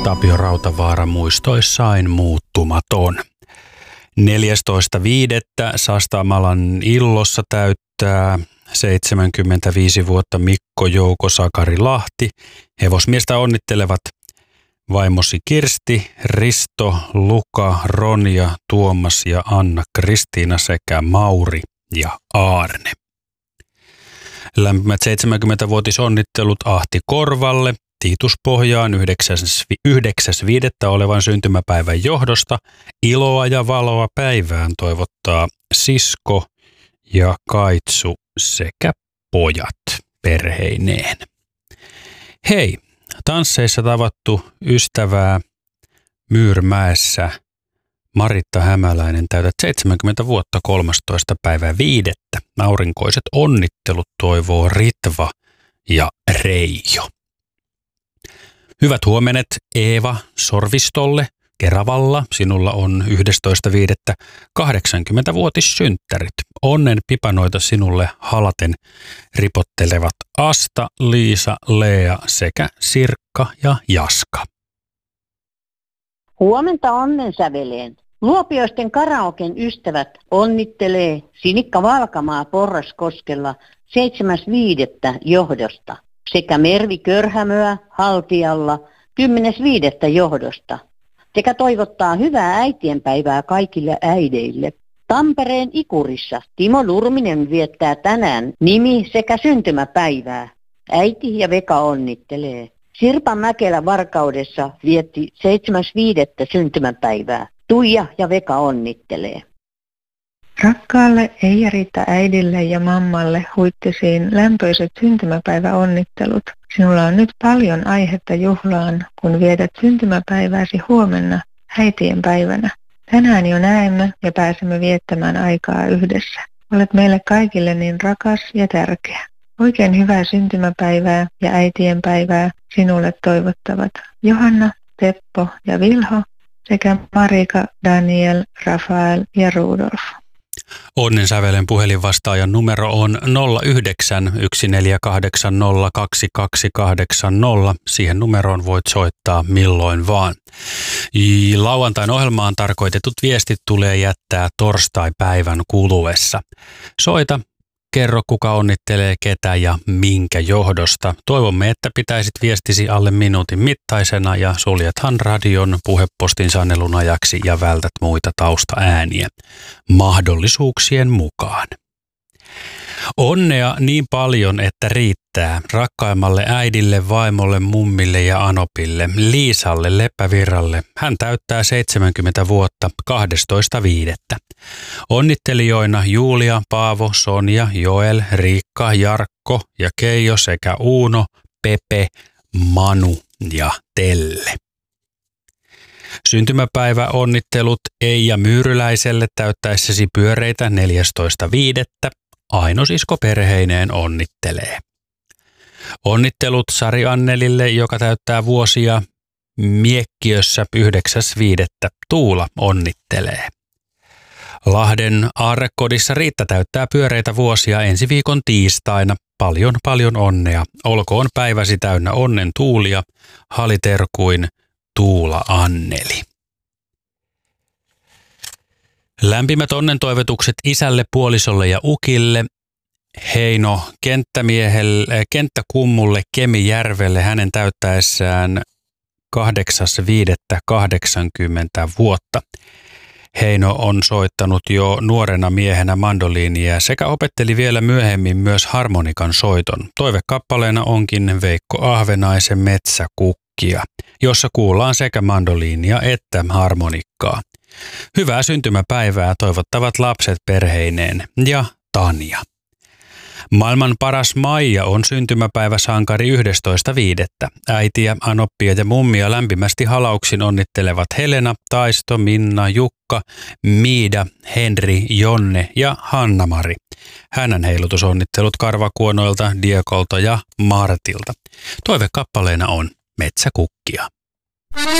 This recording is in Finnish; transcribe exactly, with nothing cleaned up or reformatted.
Tapio Rautavaara muistoissain muuttumaton. neljästoista viidettä Sastamalan Illossa täyttää seitsemänkymmentäviisi vuotta Mikko Jouko Sakari Lahti. Hevosmiestä onnittelevat vaimosi Kirsti, Risto, Luka, Ronja, Tuomas ja Anna Kristiina sekä Mauri ja Aarne. Lämpimät seitsemänkymmentävuotisonnittelut Ahti Korvalle Tiituspohjaan yhdeksäs viidettä olevan syntymäpäivän johdosta. Iloa ja valoa päivään toivottaa sisko ja kaitsu sekä pojat perheineen. Hei, tansseissa tavattu ystävää Myyrmäessä Maritta Hämäläinen täytät seitsemänkymmentä vuotta kolmastoista päivä viidettä. Aurinkoiset onnittelut toivoo Ritva ja Reijo. Hyvät huomenet Eeva Sorvistolle Keravalla. Sinulla on yhdestoista viidettä kahdeksankymmentävuotissynttärit. Onnen pipanoita sinulle halaten ripottelevat Asta, Liisa, Lea sekä Sirkka ja Jaska. Huomenta onnensäveleen. Luopioisten karaoken ystävät onnittelee Sinikka Valkamaa Porraskoskella seitsemäs viidettä johdosta sekä Mervi Körhämöä Haltialla kymmenes viidettä johdosta sekä toivottaa hyvää äitienpäivää kaikille äideille. Tampereen Ikurissa Timo Nurminen viettää tänään nimi- sekä syntymäpäivää. Äiti ja Veka onnittelee. Sirpa Mäkelä Varkaudessa vietti seitsemäs viidettä syntymäpäivää. Tuija ja Veka onnittelee. Rakkaalle Eija-Riitta äidille ja mammalle huittisiin lämpöiset syntymäpäiväonnittelut. Sinulla on nyt paljon aihetta juhlaan, kun vietät syntymäpäivääsi huomenna äitien päivänä. Tänään jo näemme ja pääsemme viettämään aikaa yhdessä. Olet meille kaikille niin rakas ja tärkeä. Oikein hyvää syntymäpäivää ja äitien päivää sinulle toivottavat Johanna, Teppo ja Vilho sekä Marika, Daniel, Rafael ja Rudolf. Onnensävelen puhelinvastaajan numero on nolla yhdeksän yksi neljä kahdeksan nolla kaksi kaksi kahdeksan nolla. Siihen numeroon voit soittaa milloin vaan. Lauantain ohjelmaan tarkoitetut viestit tulee jättää torstai-päivän kuluessa. Soita, kerro kuka onnittelee ketä ja minkä johdosta. Toivomme, että pitäisit viestisi alle minuutin mittaisena ja suljethan radion puhepostin sanelun ajaksi ja vältät muita taustaääniä mahdollisuuksien mukaan. Onnea niin paljon, että riittää rakkaimmalle äidille, vaimolle, mummille ja anopille, Liisalle Leppävirralle. Hän täyttää seitsemänkymmentä vuotta kahdestoista viidettä. Onnittelijoina Julia, Paavo, Sonja, Joel, Riikka, Jarkko ja Keijo sekä Uuno, Pepe, Manu ja Telle. Syntymäpäivä onnittelut Eija Myyryläiselle täyttäessäsi pyöreitä neljästoista viidettä. Aino-sisko perheineen onnittelee. Onnittelut Sari Annelille, joka täyttää vuosia Miekkiössä yhdeksäs viidettä. Tuula onnittelee. Lahden aarrekodissa Riitta täyttää pyöreitä vuosia ensi viikon tiistaina. Paljon paljon onnea. Olkoon päiväsi täynnä onnen tuulia. Haliterkuin Tuula Anneli. Lämpimät onnentoivotukset isälle, puolisolle ja ukille. Heino kenttämiehelle, kenttäkummulle Kemijärvelle hänen täyttäessään kahdeksas viidettä kahdeksankymmentä vuotta. Heino on soittanut jo nuorena miehenä mandoliinia sekä opetteli vielä myöhemmin myös harmonikan soiton. Toivekappaleena onkin Veikko Ahvenaisen Metsäkukkia, jossa kuullaan sekä mandoliinia että harmonikkaa. Hyvää syntymäpäivää toivottavat lapset perheineen ja Tanja. Maailman paras Maija on syntymäpäiväsankari yhdestoista viidettä. Äitiä, anoppia ja mummia lämpimästi halauksin onnittelevat Helena, Taisto, Minna, Jukka, Miida, Henri, Jonne ja Hanna-Mari. Hänen heilutusonnittelut Karvakuonoilta, Diekolta ja Martilta. Toivekappaleena on Metsäkukkia.